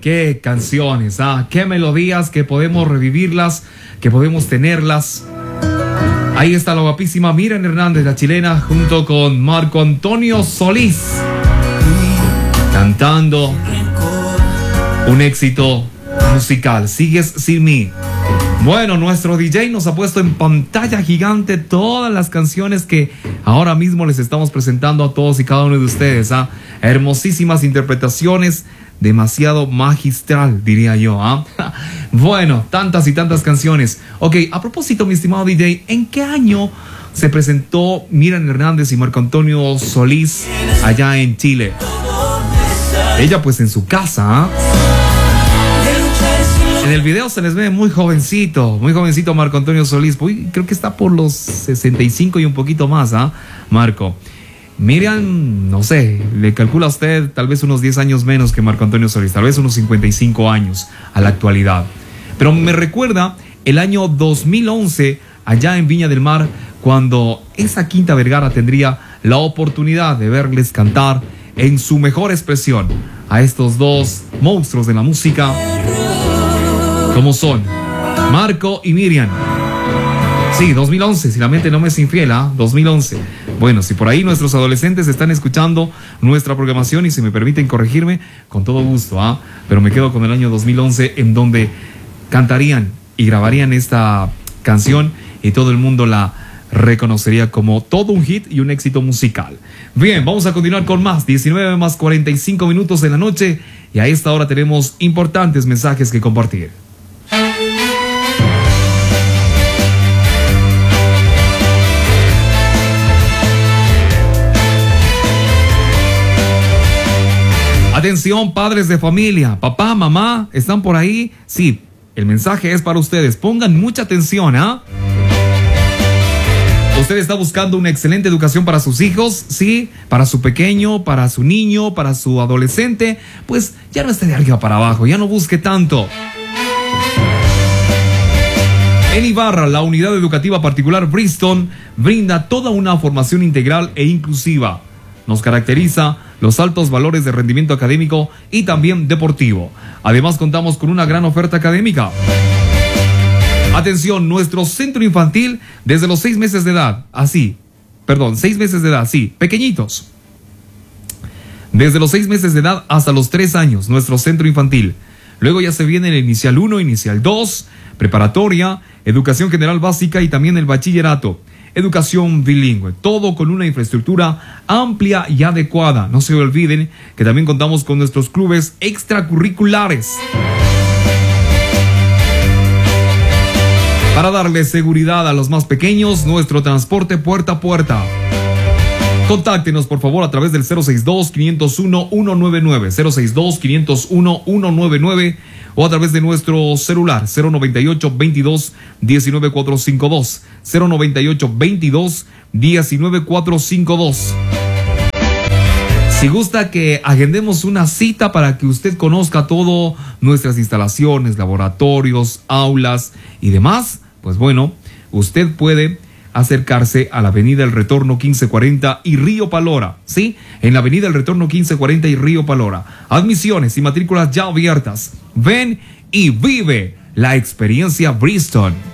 qué canciones, qué melodías, que podemos revivirlas, que podemos tenerlas. Ahí está la guapísima Miriam Hernández, la chilena, junto con Marco Antonio Solís, cantando un éxito musical, Sigues sin mí. Bueno, nuestro DJ nos ha puesto en pantalla gigante todas las canciones que ahora mismo les estamos presentando a todos y cada uno de ustedes. Hermosísimas interpretaciones, demasiado magistral, diría yo. Bueno, tantas y tantas canciones. Ok, a propósito, mi estimado DJ, ¿en qué año se presentó Miriam Hernández y Marco Antonio Solís allá en Chile? Ella pues en su casa. En el video se les ve muy jovencito Marco Antonio Solís. Uy, creo que está por los 65 y un poquito más, Marco. Miriam, no sé, le calcula a usted tal vez unos 10 años menos que Marco Antonio Solís, tal vez unos 55 años a la actualidad. Pero me recuerda el año 2011, allá en Viña del Mar, cuando esa Quinta Vergara tendría la oportunidad de verles cantar en su mejor expresión a estos dos monstruos de la música, como son Marco y Miriam. Sí, 2011, si la mente no me es infiel, 2011. Bueno, si por ahí nuestros adolescentes están escuchando nuestra programación y si me permiten corregirme, con todo gusto, pero me quedo con el año 2011, en donde cantarían y grabarían esta canción y todo el mundo la reconocería como todo un hit y un éxito musical. Bien, vamos a continuar con más. 19 más 45 minutos de la noche, y a esta hora tenemos importantes mensajes que compartir. Atención, padres de familia, papá, mamá, ¿están por ahí? Sí, el mensaje es para ustedes. Pongan mucha atención, ¿Usted está buscando una excelente educación para sus hijos? Sí, para su pequeño, para su niño, para su adolescente. Pues ya no esté de arriba para abajo, ya no busque tanto. En Ibarra, la unidad educativa particular Bristol brinda toda una formación integral e inclusiva. Nos caracteriza los altos valores de rendimiento académico y también deportivo. Además, contamos con una gran oferta académica. Atención, nuestro centro infantil desde los 6 meses de edad, 6 meses de edad, pequeñitos. Desde los 6 meses de edad hasta los 3 años, nuestro centro infantil. Luego ya se viene el inicial 1, inicial 2, preparatoria, educación general básica y también el bachillerato. Educación bilingüe, todo con una infraestructura amplia y adecuada. No se olviden que también contamos con nuestros clubes extracurriculares para darle seguridad a los más pequeños. Nuestro transporte puerta a puerta. Contáctenos por favor a través del 062-501-199, 062-501-199, o a través de nuestro celular 098-22-19452, 098-22-19452. Si gusta que agendemos una cita para que usted conozca todo nuestras instalaciones, laboratorios, aulas y demás, pues bueno, usted puede acercarse a la Avenida El Retorno 1540 y Río Palora, ¿sí? En la Avenida El Retorno 1540 y Río Palora. Admisiones y matrículas ya abiertas. Ven y vive la experiencia Bristol.